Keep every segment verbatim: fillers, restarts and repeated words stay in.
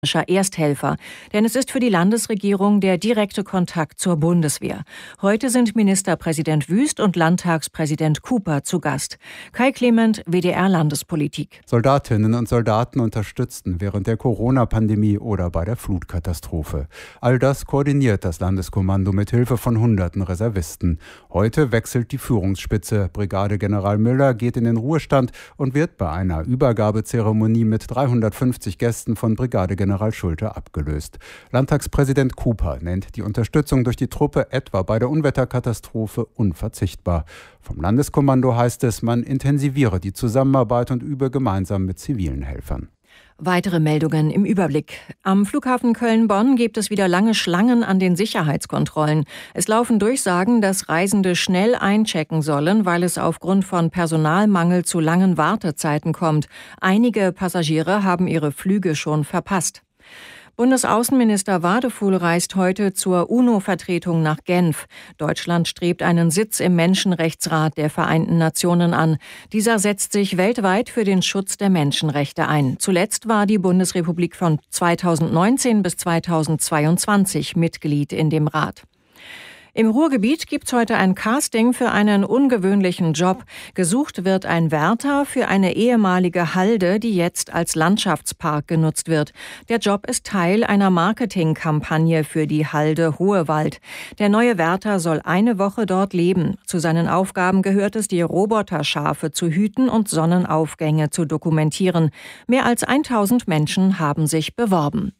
Ersthelfer, denn es ist für die Landesregierung der direkte Kontakt zur Bundeswehr. Heute sind Ministerpräsident Wüst und Landtagspräsident Cooper zu Gast. Kai Clement, W D R Landespolitik. Soldatinnen und Soldaten unterstützten während der Corona-Pandemie oder bei der Flutkatastrophe. All das koordiniert das Landeskommando mit Hilfe von hunderten Reservisten. Heute wechselt die Führungsspitze. Brigadegeneral Müller geht in den Ruhestand und wird bei einer Übergabezeremonie mit dreihundertfünfzig Gästen von Brigadegeneral General Schulte abgelöst. Landtagspräsident Cooper nennt die Unterstützung durch die Truppe etwa bei der Unwetterkatastrophe unverzichtbar. Vom Landeskommando heißt es, man intensiviere die Zusammenarbeit und übe gemeinsam mit zivilen Helfern. Weitere Meldungen im Überblick. Am Flughafen Köln-Bonn gibt es wieder lange Schlangen an den Sicherheitskontrollen. Es laufen Durchsagen, dass Reisende schnell einchecken sollen, weil es aufgrund von Personalmangel zu langen Wartezeiten kommt. Einige Passagiere haben ihre Flüge schon verpasst. Bundesaußenminister Wadefuhl reist heute zur UNO-Vertretung nach Genf. Deutschland strebt einen Sitz im Menschenrechtsrat der Vereinten Nationen an. Dieser setzt sich weltweit für den Schutz der Menschenrechte ein. Zuletzt war die Bundesrepublik von zweitausendneunzehn bis zweitausendzweiundzwanzig Mitglied in dem Rat. Im Ruhrgebiet gibt's heute ein Casting für einen ungewöhnlichen Job. Gesucht wird ein Wärter für eine ehemalige Halde, die jetzt als Landschaftspark genutzt wird. Der Job ist Teil einer Marketingkampagne für die Halde Hohewald. Der neue Wärter soll eine Woche dort leben. Zu seinen Aufgaben gehört es, die Roboterschafe zu hüten und Sonnenaufgänge zu dokumentieren. Mehr als tausend Menschen haben sich beworben.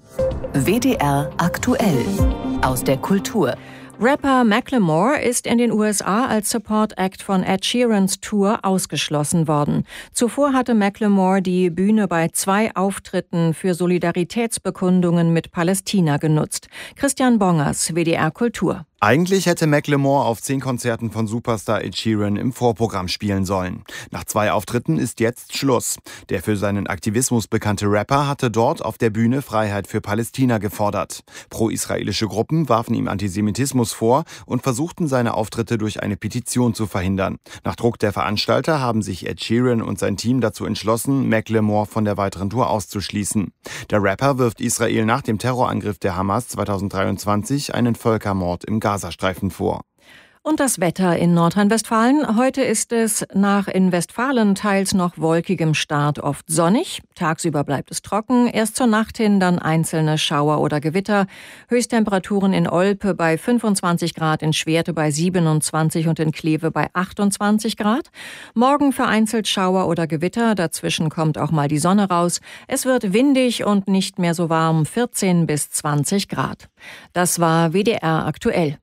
W D R aktuell aus der Kultur. Rapper Macklemore ist in den U S A als Support Act von Ed Sheerans Tour ausgeschlossen worden. Zuvor hatte Macklemore die Bühne bei zwei Auftritten für Solidaritätsbekundungen mit Palästina genutzt. Christian Bongers, W D R Kultur. Eigentlich hätte Macklemore auf zehn Konzerten von Superstar Ed Sheeran im Vorprogramm spielen sollen. Nach zwei Auftritten ist jetzt Schluss. Der für seinen Aktivismus bekannte Rapper hatte dort auf der Bühne Freiheit für Palästina gefordert. Pro-israelische Gruppen warfen ihm Antisemitismus vor und versuchten seine Auftritte durch eine Petition zu verhindern. Nach Druck der Veranstalter haben sich Ed Sheeran und sein Team dazu entschlossen, Macklemore von der weiteren Tour auszuschließen. Der Rapper wirft Israel nach dem Terrorangriff der Hamas zweitausenddreiundzwanzig einen Völkermord im Gazastreifen vor. Und das Wetter in Nordrhein-Westfalen. Heute ist es nach in Westfalen teils noch wolkigem Start oft sonnig. Tagsüber bleibt es trocken. Erst zur Nacht hin dann einzelne Schauer oder Gewitter. Höchsttemperaturen in Olpe bei fünfundzwanzig Grad, in Schwerte bei siebenundzwanzig und in Kleve bei achtundzwanzig Grad. Morgen vereinzelt Schauer oder Gewitter. Dazwischen kommt auch mal die Sonne raus. Es wird windig und nicht mehr so warm. vierzehn bis zwanzig Grad. Das war W D R aktuell.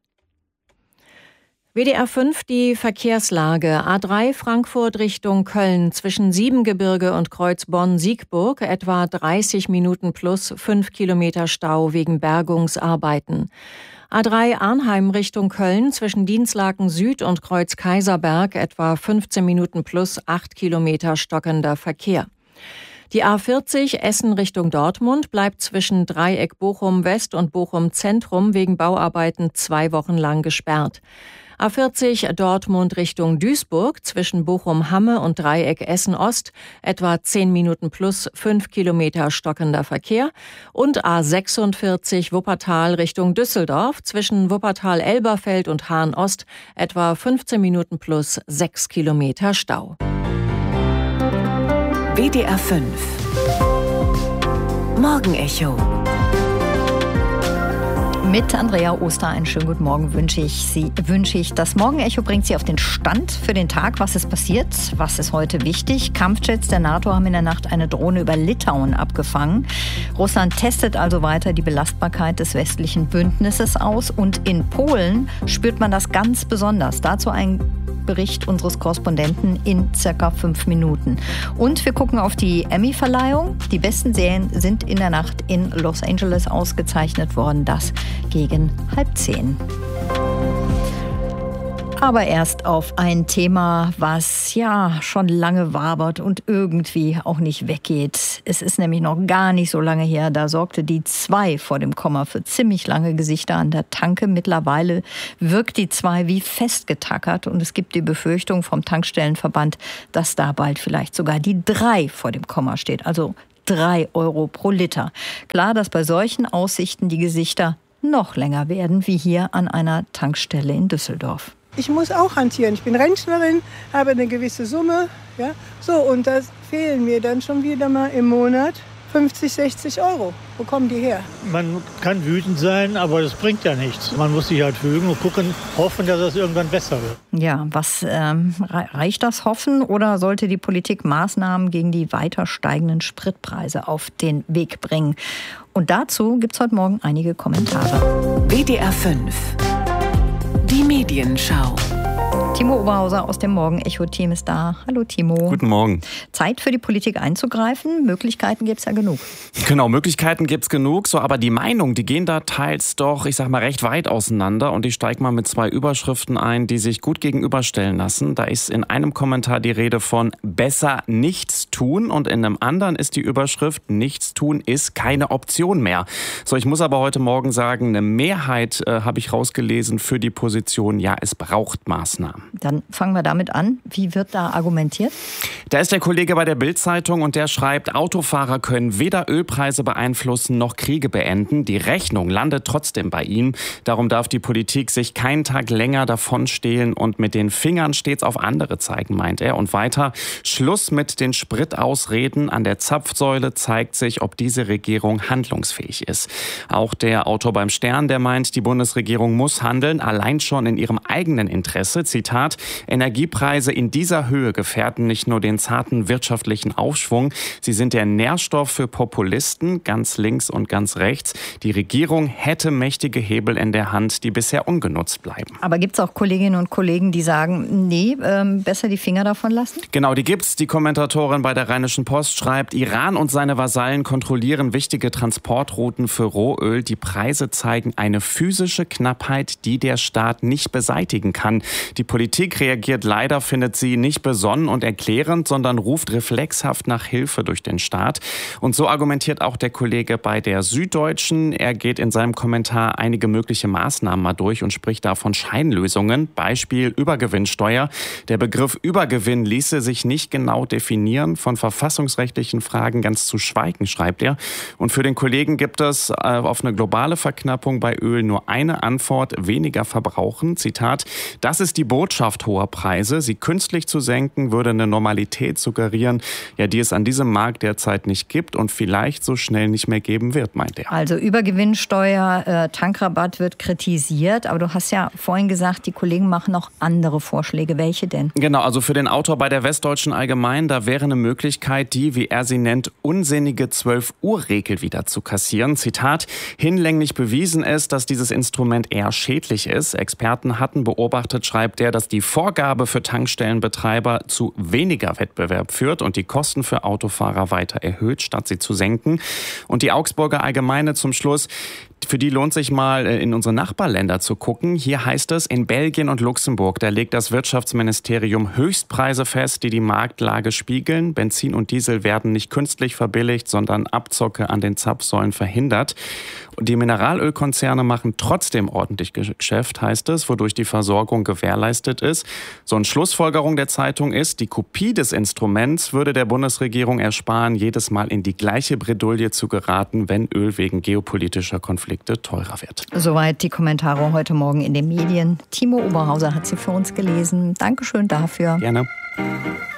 W D R fünf, die Verkehrslage. A drei Frankfurt Richtung Köln zwischen Siebengebirge und Kreuz Bonn-Siegburg etwa dreißig Minuten plus fünf Kilometer Stau wegen Bergungsarbeiten. A drei Arnheim Richtung Köln zwischen Dinslaken Süd und Kreuz Kaiserberg etwa fünfzehn Minuten plus acht Kilometer stockender Verkehr. Die A vierzig Essen Richtung Dortmund bleibt zwischen Dreieck Bochum West und Bochum Zentrum wegen Bauarbeiten zwei Wochen lang gesperrt. A vierzig Dortmund Richtung Duisburg zwischen Bochum-Hamme und Dreieck Essen-Ost etwa zehn Minuten plus fünf Kilometer stockender Verkehr und A sechsundvierzig Wuppertal Richtung Düsseldorf zwischen Wuppertal-Elberfeld und Hahn-Ost etwa fünfzehn Minuten plus sechs Kilometer Stau. W D R fünf Morgenecho. Mit Andrea Oster einen schönen guten Morgen wünsche ich Sie, wünsche ich. Das Morgenecho bringt Sie auf den Stand für den Tag. Was ist passiert? Was ist heute wichtig? Kampfjets der NATO haben in der Nacht eine Drohne über Litauen abgefangen. Russland testet also weiter die Belastbarkeit des westlichen Bündnisses aus. Und in Polen spürt man das ganz besonders. Dazu ein Bericht unseres Korrespondenten in circa fünf Minuten. Und wir gucken auf die Emmy-Verleihung. Die besten Serien sind in der Nacht in Los Angeles ausgezeichnet worden. Das gegen halb zehn. Aber erst auf ein Thema, was ja schon lange wabert und irgendwie auch nicht weggeht. Es ist nämlich noch gar nicht so lange her, da sorgte die zwei vor dem Komma für ziemlich lange Gesichter an der Tanke. Mittlerweile wirkt die zwei wie festgetackert und es gibt die Befürchtung vom Tankstellenverband, dass da bald vielleicht sogar die drei vor dem Komma steht. Also drei Euro pro Liter. Klar, dass bei solchen Aussichten die Gesichter noch länger werden, wie hier an einer Tankstelle in Düsseldorf. Ich muss auch hantieren. Ich bin Rentnerin, habe eine gewisse Summe. Ja? So, und da fehlen mir dann schon wieder mal im Monat fünfzig, sechzig Euro. Wo kommen die her? Man kann wütend sein, aber das bringt ja nichts. Man muss sich halt fügen und gucken, hoffen, dass es irgendwann besser wird. Ja, was ähm, reicht das Hoffen oder sollte die Politik Maßnahmen gegen die weiter steigenden Spritpreise auf den Weg bringen? Und dazu gibt es heute Morgen einige Kommentare. W D R fünf. Die Medienschau. Timo Oberhauser aus dem Morgen-Echo-Team ist da. Hallo Timo. Guten Morgen. Zeit für die Politik einzugreifen. Möglichkeiten gibt es ja genug. Genau, Möglichkeiten gibt es genug. So, aber die Meinungen, die gehen da teils doch, ich sag mal, recht weit auseinander. Und ich steige mal mit zwei Überschriften ein, die sich gut gegenüberstellen lassen. Da ist in einem Kommentar die Rede von besser nichts tun. Und in einem anderen ist die Überschrift nichts tun ist keine Option mehr. So, ich muss aber heute Morgen sagen, eine Mehrheit äh, habe ich rausgelesen für die Position, ja, es braucht Maßnahmen. Dann fangen wir damit an. Wie wird da argumentiert? Da ist der Kollege bei der Bild-Zeitung und der schreibt, Autofahrer können weder Ölpreise beeinflussen noch Kriege beenden. Die Rechnung landet trotzdem bei ihnen. Darum darf die Politik sich keinen Tag länger davonstehlen und mit den Fingern stets auf andere zeigen, meint er. Und weiter, Schluss mit den Spritausreden. An der Zapfsäule zeigt sich, ob diese Regierung handlungsfähig ist. Auch der Autor beim Stern, der meint, die Bundesregierung muss handeln, allein schon in ihrem eigenen Interesse. Zitat, Energiepreise in dieser Höhe gefährden nicht nur den zarten wirtschaftlichen Aufschwung, sie sind der Nährstoff für Populisten, ganz links und ganz rechts. Die Regierung hätte mächtige Hebel in der Hand, die bisher ungenutzt bleiben. Aber gibt es auch Kolleginnen und Kollegen, die sagen, nee, ähm, besser die Finger davon lassen? Genau, die gibt's. Die Kommentatorin bei der Rheinischen Post schreibt, Iran und seine Vasallen kontrollieren wichtige Transportrouten für Rohöl. Die Preise zeigen eine physische Knappheit, die der Staat nicht beseitigen kann. Die Politik reagiert leider, findet sie, nicht besonnen und erklärend, sondern ruft reflexhaft nach Hilfe durch den Staat. Und so argumentiert auch der Kollege bei der Süddeutschen. Er geht in seinem Kommentar einige mögliche Maßnahmen mal durch und spricht da von Scheinlösungen. Beispiel Übergewinnsteuer. Der Begriff Übergewinn ließe sich nicht genau definieren, von verfassungsrechtlichen Fragen ganz zu schweigen, schreibt er. Und für den Kollegen gibt es äh, auf eine globale Verknappung bei Öl nur eine Antwort, weniger verbrauchen. Zitat, das ist die Botschaft hoher Preise. Sie künstlich zu senken, würde eine Normalität suggerieren, ja, die es an diesem Markt derzeit nicht gibt und vielleicht so schnell nicht mehr geben wird, meint er. Also Übergewinnsteuer, äh, Tankrabatt wird kritisiert, aber du hast ja vorhin gesagt, die Kollegen machen noch andere Vorschläge. Welche denn? Genau, also für den Autor bei der Westdeutschen Allgemein, da wäre eine Möglichkeit, die, wie er sie nennt, unsinnige zwölf-Uhr-Regel wieder zu kassieren. Zitat, hinlänglich bewiesen ist, dass dieses Instrument eher schädlich ist. Experten hatten beobachtet, schreibt er, dass die Vorgabe für Tankstellenbetreiber zu weniger Wettbewerb führt und die Kosten für Autofahrer weiter erhöht, statt sie zu senken. Und die Augsburger Allgemeine zum Schluss, für die lohnt sich mal in unsere Nachbarländer zu gucken. Hier heißt es, in Belgien und Luxemburg, da legt das Wirtschaftsministerium Höchstpreise fest, die die Marktlage spiegeln. Benzin und Diesel werden nicht künstlich verbilligt, sondern Abzocke an den Zapfsäulen verhindert. Und die Mineralölkonzerne machen trotzdem ordentlich Geschäft, heißt es, wodurch die Versorgung gewährleistet ist. So eine Schlussfolgerung der Zeitung ist, die Kopie des Instruments würde der Bundesregierung ersparen, jedes Mal in die gleiche Bredouille zu geraten, wenn Öl wegen geopolitischer Konflikte teurer wird. Soweit die Kommentare heute Morgen in den Medien. Timo Oberhauser hat sie für uns gelesen. Dankeschön dafür. Gerne.